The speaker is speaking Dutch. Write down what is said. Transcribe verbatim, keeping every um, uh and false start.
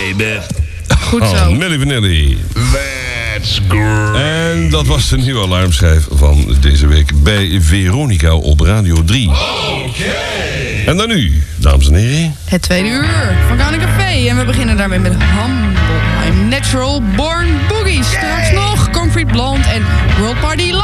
baby. Goed zo. Oh, Milli Vanilli. That's great. En dat was de nieuwe alarmschijf van deze week bij Veronica op Radio drie. Oké. En dan nu, dames en heren. Het tweede uur van Ghana Café. En we beginnen daarmee met Humble. I'm Natural Born Boogie. Straks nog Concrete Blonde en World Party Live.